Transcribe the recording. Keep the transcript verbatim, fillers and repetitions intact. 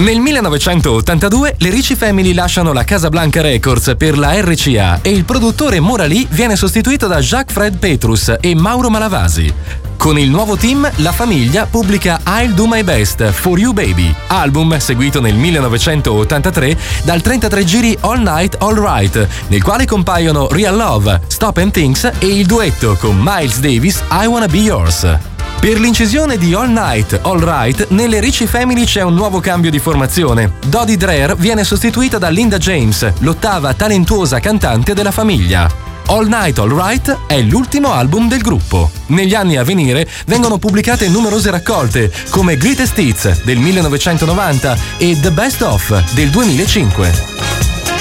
Nel millenovecentottantadue le Ricci Family lasciano la Casablanca Records per la R C A e il produttore Morali viene sostituito da Jacques Fred Petrus e Mauro Malavasi. Con il nuovo team, la famiglia pubblica I'll Do My Best For You Baby, album seguito nel millenovecentottantatré dal trentatré giri All Night All Right, nel quale compaiono Real Love, Stop and Things e il duetto con Miles Davis I Wanna Be Yours. Per l'incisione di All Night, All Right, nelle Ricci Family c'è un nuovo cambio di formazione. Dodie Dreher viene sostituita da Linda James, l'ottava talentuosa cantante della famiglia. All Night, All Right è l'ultimo album del gruppo. Negli anni a venire vengono pubblicate numerose raccolte, come Greatest Hits del millenovecentonovanta e The Best Of del duemilacinque.